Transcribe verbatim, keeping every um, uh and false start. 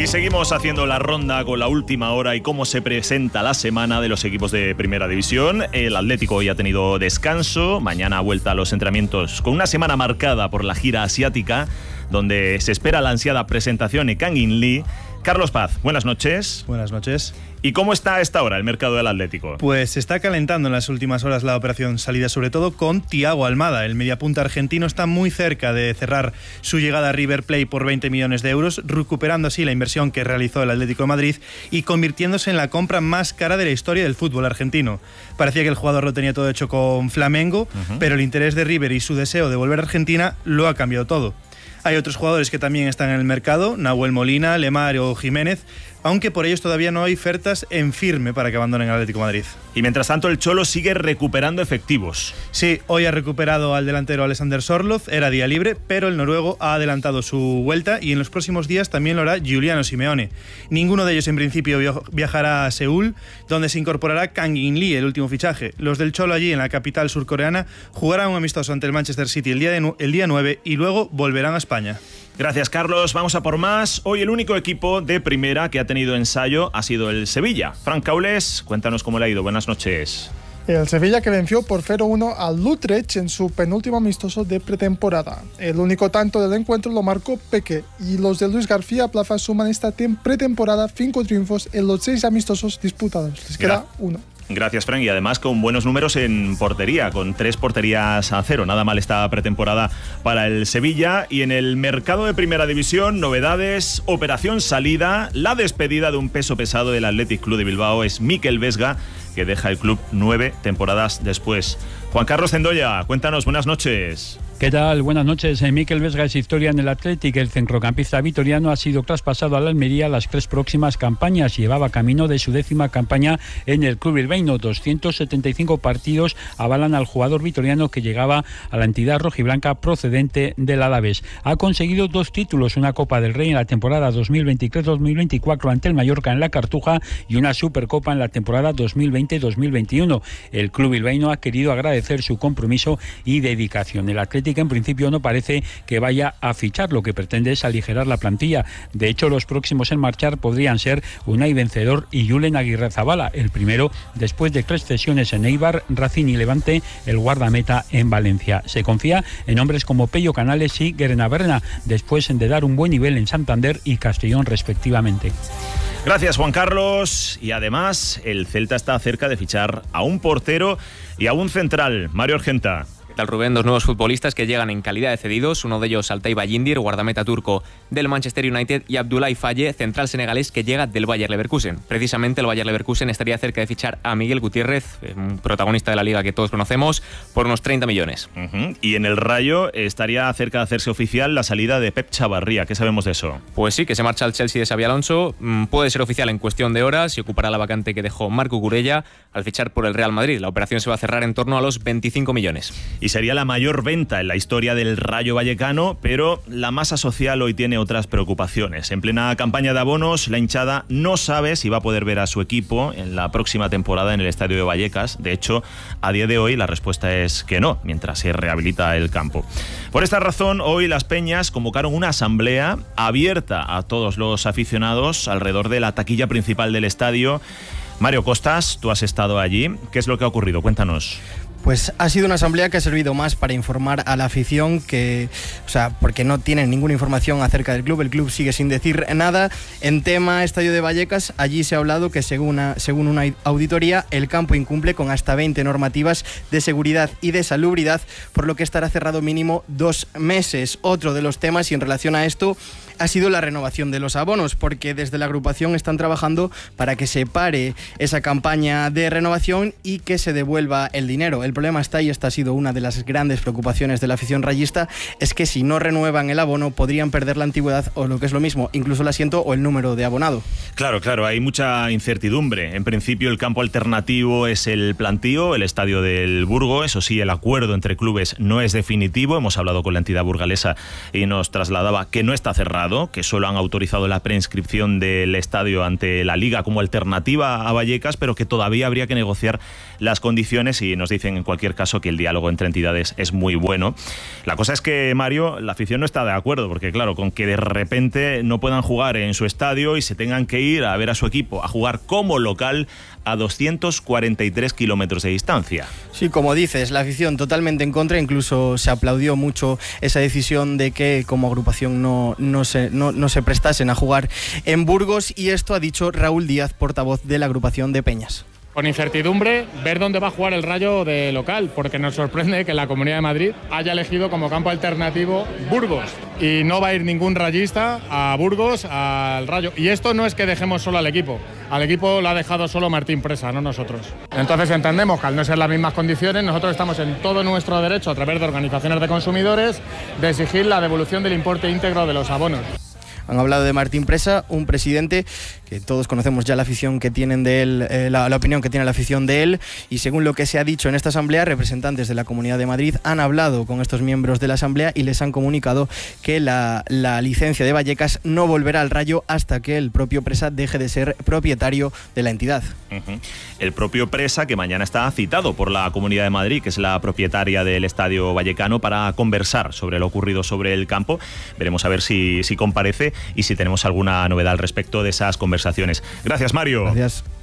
seguimos haciendo la ronda con la última hora y cómo se presenta la semana de los equipos de Primera División. El Atlético hoy ha tenido descanso, mañana vuelta a los entrenamientos con una semana marcada por la gira asiática, donde se espera la ansiada presentación de Kang In Lee. Carlos Paz, buenas noches. Buenas noches. ¿Y cómo está a esta hora el mercado del Atlético? Pues se está calentando en las últimas horas la operación salida, sobre todo con Thiago Almada. El mediapunta argentino está muy cerca de cerrar su llegada a River Plate por veinte millones de euros, recuperando así la inversión que realizó el Atlético de Madrid y convirtiéndose en la compra más cara de la historia del fútbol argentino. Parecía que el jugador lo tenía todo hecho con Flamengo, uh-huh. pero el interés de River y su deseo de volver a Argentina lo ha cambiado todo. Hay otros jugadores que también están en el mercado, Nahuel Molina, Lemar o Jiménez, aunque por ellos todavía no hay ofertas en firme para que abandonen el Atlético de Madrid. Y mientras tanto el Cholo sigue recuperando efectivos. Sí, hoy ha recuperado al delantero Alexander Sorloth, era día libre, pero el noruego ha adelantado su vuelta y en los próximos días también lo hará Giuliano Simeone. Ninguno de ellos en principio viajará a Seúl, donde se incorporará Kang In Lee, el último fichaje. Los del Cholo allí en la capital surcoreana jugarán un amistoso ante el Manchester City el día, de, el día nueve y luego volverán a España. Gracias, Carlos. Vamos a por más. Hoy el único equipo de primera que ha tenido ensayo ha sido el Sevilla. Frank Caules, cuéntanos cómo le ha ido. Buenas noches. El Sevilla que venció por cero uno al Utrecht en su penúltimo amistoso de pretemporada. El único tanto del encuentro lo marcó Peque y los de Luis García Plaza suman esta pretemporada cinco triunfos en los seis amistosos disputados. Les queda uno. Gracias, Frank, y además con buenos números en portería, con tres porterías a cero. Nada mal esta pretemporada para el Sevilla. Y en el mercado de Primera División, novedades, operación salida, la despedida de un peso pesado del Athletic Club de Bilbao es Mikel Vesga, que deja el club nueve temporadas después. Juan Carlos Zendoya, cuéntanos, buenas noches. ¿Qué tal? Buenas noches. Mikel Vesga es historia en el Athletic. El centrocampista vitoriano ha sido traspasado a la Almería las tres próximas campañas. Llevaba camino de su décima campaña en el club bilbaíno. doscientos setenta y cinco partidos avalan al jugador vitoriano que llegaba a la entidad rojiblanca procedente del Alavés. Ha conseguido dos títulos, una Copa del Rey en la temporada dos mil veintitrés dos mil veinticuatro ante el Mallorca en la Cartuja y una Supercopa en la temporada dos mil veinte dos mil veintiuno. El club bilbaíno ha querido agradecer su compromiso y dedicación. El Athletic que en principio no parece que vaya a fichar, lo que pretende es aligerar la plantilla. De hecho, los próximos en marchar podrían ser Unai Vencedor y Julen Aguirrezabala, el primero después de tres cesiones en Eibar, Racing y Levante, el guardameta en Valencia. Se confía en hombres como Pello Canales y Guerenaberna, después de dar un buen nivel en Santander y Castellón respectivamente. Gracias, Juan Carlos. Y además, el Celta está cerca de fichar a un portero y a un central, Mario Argenta. Rubén, dos nuevos futbolistas que llegan en calidad de cedidos, uno de ellos Altay Bayindir, guardameta turco del Manchester United, y Abdoulaye Faye, central senegalés que llega del Bayer Leverkusen. Precisamente el Bayer Leverkusen estaría cerca de fichar a Miguel Gutiérrez, un protagonista de la liga que todos conocemos, por unos treinta millones. Uh-huh. Y en el Rayo estaría cerca de hacerse oficial la salida de Pep Chavarría. ¿Qué sabemos de eso? Pues sí, que se marcha al Chelsea de Xabi Alonso. Puede ser oficial en cuestión de horas y ocupará la vacante que dejó Marco Curella al fichar por el Real Madrid. La operación se va a cerrar en torno a los veinticinco millones. Y sería la mayor venta en la historia del Rayo Vallecano, pero la masa social hoy tiene otras preocupaciones. En plena campaña de abonos, la hinchada no sabe si va a poder ver a su equipo en la próxima temporada en el estadio de Vallecas. De hecho, a día de hoy la respuesta es que no, mientras se rehabilita el campo. Por esta razón, hoy las Peñas convocaron una asamblea abierta a todos los aficionados alrededor de la taquilla principal del estadio. Mario Costas, tú has estado allí. ¿Qué es lo que ha ocurrido? Cuéntanos. Pues ha sido una asamblea que ha servido más para informar a la afición que, o sea, porque no tienen ninguna información acerca del club. El club sigue sin decir nada. En tema Estadio de Vallecas, allí se ha hablado que según una, según una auditoría, el campo incumple con hasta veinte normativas de seguridad y de salubridad, por lo que estará cerrado mínimo dos meses. Otro de los temas, y en relación a esto, ha sido la renovación de los abonos, porque desde la agrupación están trabajando para que se pare esa campaña de renovación y que se devuelva el dinero. El problema está, y esta ha sido una de las grandes preocupaciones de la afición rayista, es que si no renuevan el abono podrían perder la antigüedad o, lo que es lo mismo, incluso el asiento o el número de abonado. Claro, claro, hay mucha incertidumbre. En principio el campo alternativo es el Plantío, el estadio del Burgo. Eso sí, el acuerdo entre clubes no es definitivo. Hemos hablado con la entidad burgalesa y nos trasladaba que no está cerrado, que solo han autorizado la preinscripción del estadio ante la Liga como alternativa a Vallecas, pero que todavía habría que negociar las condiciones, y nos dicen en cualquier caso que el diálogo entre entidades es muy bueno. La cosa es que, Mario, la afición no está de acuerdo, porque claro, con que de repente no puedan jugar en su estadio y se tengan que ir a ver a su equipo a jugar como local a doscientos cuarenta y tres kilómetros de distancia. Sí, como dices, la afición totalmente en contra, incluso se aplaudió mucho esa decisión de que como agrupación no, no, se, no, no se prestasen a jugar en Burgos, y esto ha dicho Raúl Díaz, portavoz de la agrupación de Peñas. Con incertidumbre, ver dónde va a jugar el Rayo de local, porque nos sorprende que la Comunidad de Madrid haya elegido como campo alternativo Burgos y no va a ir ningún rayista a Burgos al Rayo. Y esto no es que dejemos solo al equipo, al equipo lo ha dejado solo Martín Presa, no nosotros. Entonces entendemos que al no ser las mismas condiciones, nosotros estamos en todo nuestro derecho, a través de organizaciones de consumidores, de exigir la devolución del importe íntegro de los abonos. Han hablado de Martín Presa, un presidente que todos conocemos ya la afición que tienen de él, eh, la, la opinión que tiene la afición de él, y según lo que se ha dicho en esta asamblea, representantes de la Comunidad de Madrid han hablado con estos miembros de la asamblea y les han comunicado que la, la licencia de Vallecas no volverá al Rayo hasta que el propio Presa deje de ser propietario de la entidad. Uh-huh. El propio Presa, que mañana está citado por la Comunidad de Madrid, que es la propietaria del Estadio Vallecano, para conversar sobre lo ocurrido sobre el campo. Veremos a ver si, si comparece y si tenemos alguna novedad al respecto de esas conversaciones. Gracias, Mario. Gracias.